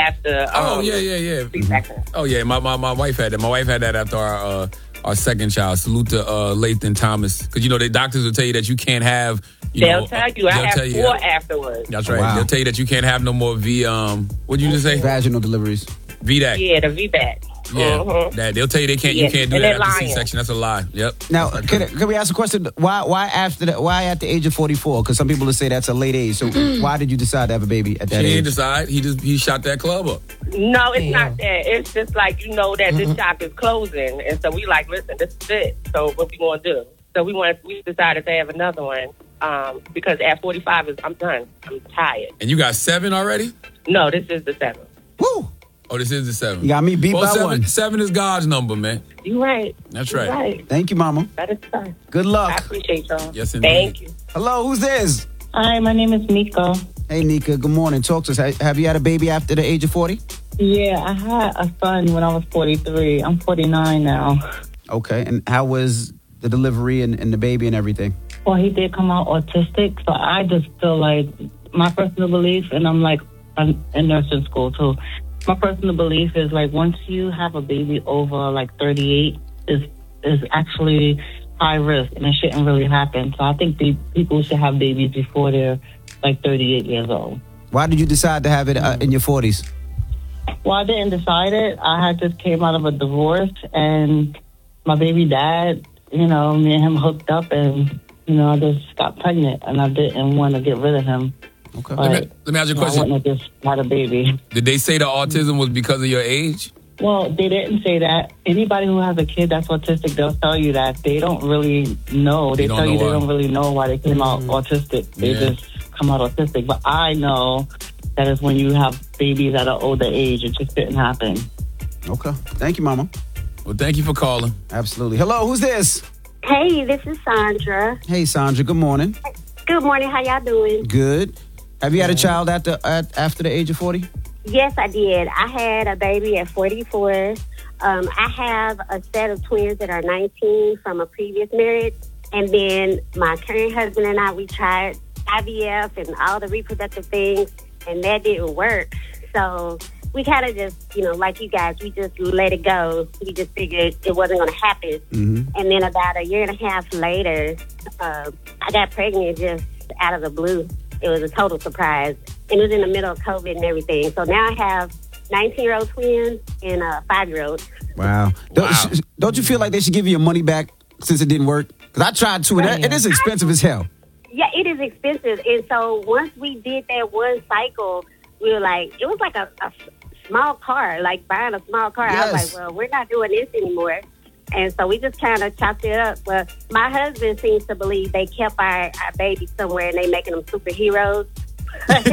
after. Yeah. C-section. Oh yeah, my wife had that. My wife had that after our second child. Salute to Lathan Thomas, because the doctors will tell you that you can't have. They'll tell you. I have 4 afterwards. That's right. Wow. They'll tell you that you can't have no more what did you just say? Vaginal deliveries. VDAC. Yeah, the VBAC. Yeah, that they'll tell you you can't do that after C-section. That's a lie. Yep. Now, can we ask a question? Why after that? Why at the age of 44? Because some people will say that's a late age. So why did you decide to have a baby at that age? He didn't decide. He shot that club up. No, it's not that. It's just like that this shop is closing, and so we like, listen, this is it. So what we gonna do? So we decided to have another one because at 45 I'm done. I'm tired. And you got 7 already? No, this is the 7th. Woo! Oh, this is the 7th. You got me beat by 1. 7 is God's number, man. You right. That's You're right. Thank you, Mama. That is fine. Good luck. I appreciate y'all. Yes, indeed. Thank you. Hello, who's this? Hi, my name is Nika. Hey, Nika. Good morning. Talk to us. Have you had a baby after the age of 40? Yeah, I had a son when I was 43. I'm 49 now. Okay. And how was the delivery and the baby and everything? Well, he did come out autistic, so I just feel like my personal belief, and I'm in nursing school too. My personal belief is like once you have a baby over like 38 is actually high risk, and it shouldn't really happen. So I think people should have babies before they're like 38 years old. Why did you decide to have it in your 40s? Well, I didn't decide it. I had just came out of a divorce, and my baby dad, me and him hooked up, and I just got pregnant, and I didn't want to get rid of him. Okay. Let me ask you a question. I wouldn't have just had a baby. Did they say the autism was because of your age? Well, they didn't say that. Anybody who has a kid that's autistic, they'll tell you that. They don't really know. They tell you they don't really know why they came out autistic. They just come out autistic. But I know that is when you have babies at an older age. It just didn't happen. Okay. Thank you, Mama. Well, thank you for calling. Absolutely. Hello, who's this? Hey, this is Sandra. Hey, Sandra. Good morning. Good morning. How y'all doing? Good. Have you had a child after the age of 40? Yes, I did. I had a baby at 44. I have a set of twins that are 19 from a previous marriage. And then my current husband and I, we tried IVF and all the reproductive things, and that didn't work. So we kind of just, like you guys, we just let it go. We just figured it wasn't going to happen. Mm-hmm. And then about a year and a half later, I got pregnant just out of the blue. It was a total surprise. And it was in the middle of COVID and everything. So now I have 19-year-old twins and a 5-year-old. Wow. Don't you feel like they should give you your money back since it didn't work? Because I tried to, and it is expensive as hell. Yeah, it is expensive. And so once we did that one cycle, we were like, it was like a small car, like buying a small car. Yes. I was like, well, we're not doing this anymore. And so we just kind of chopped it up. But my husband seems to believe they kept our baby somewhere and they making them superheroes. That's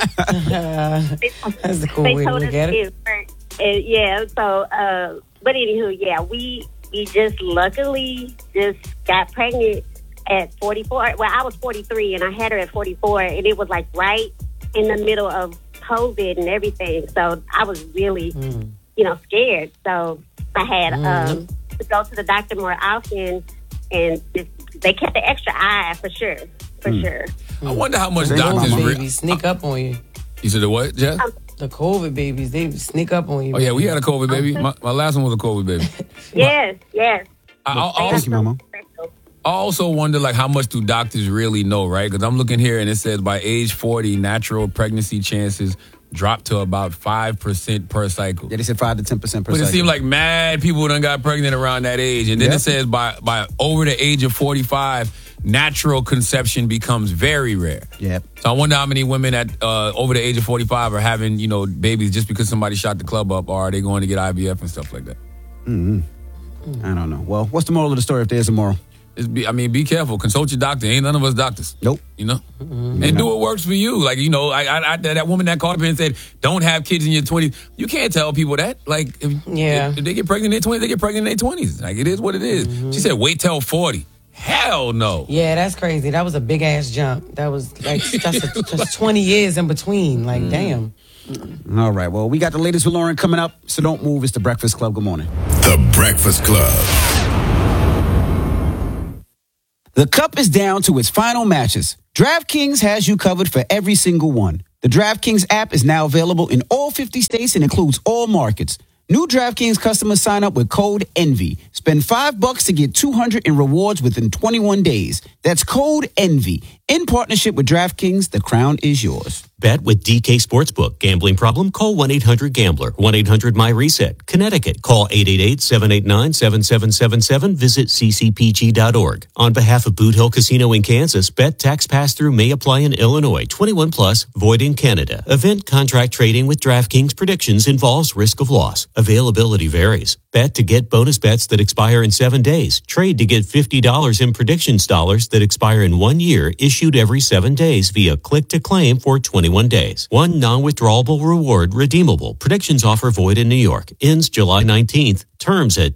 a cool way to look at it. Yeah, so, but anywho, we just luckily just got pregnant at 44. Well, I was 43 and I had her at 44, and it was like right in the middle of COVID and everything. So I was really, scared. So I had to go to the doctor more often, and they kept the extra eye for sure. I wonder how much doctors babies sneak up on you. You said the what, Jeff? The COVID babies, they sneak up on you. Oh yeah, we had a COVID baby. My last one was a COVID baby. Yes. Thank you, Mama. I also wonder, how much do doctors really know, right? Because I'm looking here and it says by age 40, natural pregnancy chances drop to about 5% per cycle. Yeah, they said 5 to 10% per cycle. But it seemed like mad people done got pregnant around that age. And then it says by over the age of 45, natural conception becomes very rare. Yep. So I wonder how many women at over the age of 45 are having, babies just because somebody shot the club up, or are they going to get IVF and stuff like that? Mm-hmm. I don't know. Well, what's the moral of the story if there's a moral? Be careful. Consult your doctor. Ain't none of us doctors. Nope. And do what works for you. That woman that called up and said, don't have kids in your 20s. You can't tell people that. If they get pregnant in their 20s, they get pregnant in their 20s. It is what it is. Mm-hmm. She said, wait till 40. Hell no. Yeah, that's crazy. That was a big ass jump. That was that's 20 years in between. Damn. All right. Well, we got the latest with Lauren coming up, so don't move. It's The Breakfast Club. Good morning. The Breakfast Club. The cup is down to its final matches. DraftKings has you covered for every single one. The DraftKings app is now available in all 50 states and includes all markets. New DraftKings customers sign up with code ENVY. Spend $5 to get $200 in rewards within 21 days. That's code ENVY. In partnership with DraftKings, the crown is yours. Bet with DK Sportsbook. Gambling problem? Call 1-800-GAMBLER. 1-800-MY-RESET. Connecticut. Call 888-789-7777. Visit ccpg.org. On behalf of Boot Hill Casino in Kansas, bet tax pass-through may apply in Illinois. 21 plus. Void in Canada. Event contract trading with DraftKings predictions involves risk of loss. Availability varies. Bet to get bonus bets that expire in 7 days. Trade to get $50 in predictions dollars that expire in 1 year, issued every 7 days via click to claim for 21 days. One non-withdrawable reward redeemable. Predictions offer void in New York. Ends July 19th. Terms at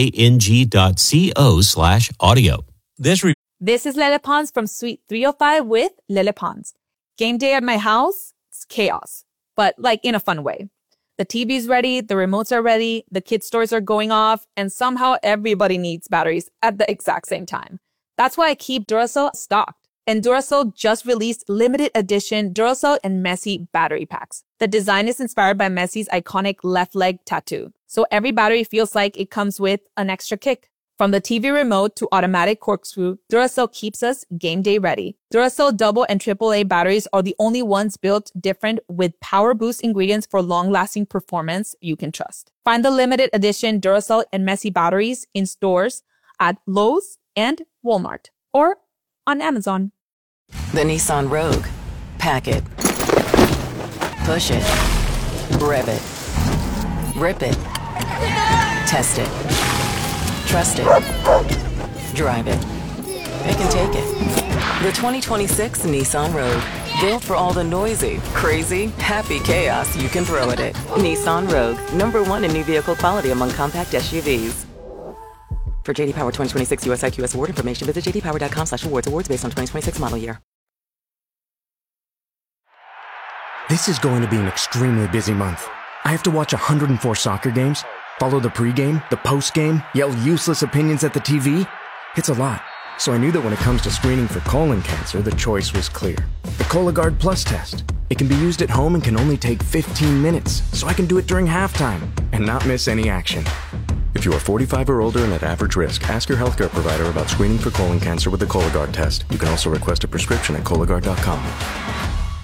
dkng.co/audio. This is Lele Pons from Suite 305 with Lele Pons. Game day at my house, it's chaos, but like in a fun way. The TV's ready, the remotes are ready, the kids' toys are going off, and somehow everybody needs batteries at the exact same time. That's why I keep Duracell stocked. And Duracell just released limited edition Duracell and Messi battery packs. The design is inspired by Messi's iconic left leg tattoo. So every battery feels like it comes with an extra kick. From the TV remote to automatic corkscrew, Duracell keeps us game day ready. Duracell double and AAA batteries are the only ones built different with power boost ingredients for long-lasting performance you can trust. Find the limited edition Duracell and Messi batteries in stores at Lowe's and Walmart or on Amazon. The Nissan Rogue. Pack it. Push it. Rev it. Rip it. Test it. Trust it. Drive it. It can take it. The 2026 Nissan Rogue. Built for all the noisy, crazy, happy chaos you can throw at it. Nissan Rogue. #1 in new vehicle quality among compact SUVs. For JD Power 2026 US IQS award information, visit jdpower.com/awards. Awards based on 2026 model year. This is going to be an extremely busy month. I have to watch 104 soccer games, follow the pregame, the postgame, yell useless opinions at the TV. It's a lot. So I knew that when it comes to screening for colon cancer, the choice was clear. The Cologuard Plus test. It can be used at home and can only take 15 minutes, so I can do it during halftime and not miss any action. If you are 45 or older and at average risk, ask your healthcare provider about screening for colon cancer with the Cologuard test. You can also request a prescription at Cologuard.com.